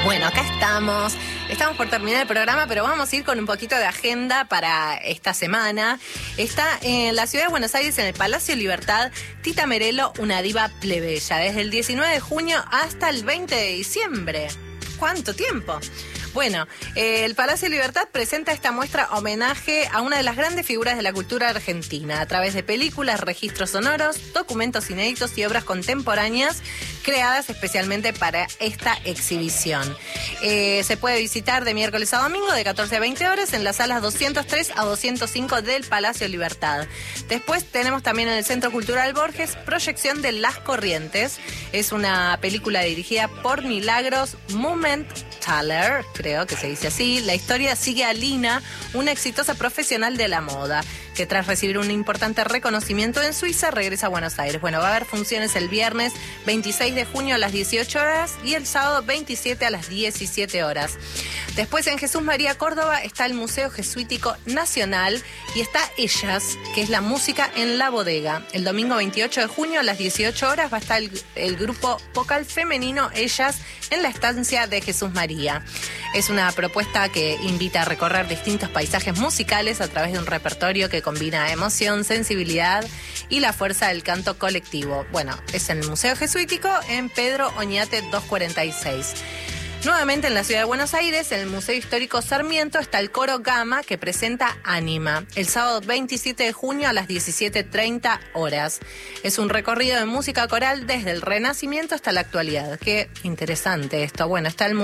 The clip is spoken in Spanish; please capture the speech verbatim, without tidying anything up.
Bueno, acá estamos. Estamos por terminar el programa, pero vamos a ir con un poquito de agenda para esta semana. Está en la ciudad de Buenos Aires, en el Palacio Libertad, Tita Merello, una diva plebeya, desde el diecinueve de junio hasta el veinte de diciembre. ¿Cuánto tiempo? Bueno, eh, el Palacio Libertad presenta esta muestra homenaje a una de las grandes figuras de la cultura argentina, a través de películas, registros sonoros, documentos inéditos y obras contemporáneas creadas especialmente para esta exhibición. Eh, se puede visitar de miércoles a domingo de catorce a veinte horas en las salas doscientos tres a doscientos cinco del Palacio Libertad. Después tenemos también en el Centro Cultural Borges proyección de Las Corrientes. Es una película dirigida por Milagros Mumenthaler, creo que se dice así. La historia sigue a Lina, una exitosa profesional de la moda, que tras recibir un importante reconocimiento en Suiza regresa a Buenos Aires. Bueno, va a haber funciones el viernes veintiséis de junio a las dieciocho horas y el sábado veintisiete a las diecisiete horas. Después en Jesús María Córdoba está el Museo Jesuítico Nacional y está Ellas, que es la música en la bodega. El domingo veintiocho de junio a las dieciocho horas va a estar el, el grupo vocal femenino Ellas en la estancia de Jesús María. Es una propuesta que invita a recorrer distintos paisajes musicales a través de un repertorio que combina emoción, sensibilidad y la fuerza del canto colectivo. Bueno, es en el Museo Jesuítico en Pedro Oñate doscientos cuarenta y seis. Nuevamente en la ciudad de Buenos Aires, en el Museo Histórico Sarmiento, está el Coro Gama que presenta Ánima, el sábado veintisiete de junio a las diecisiete treinta horas. Es un recorrido de música coral desde el Renacimiento hasta la actualidad. Qué interesante esto. Bueno, está el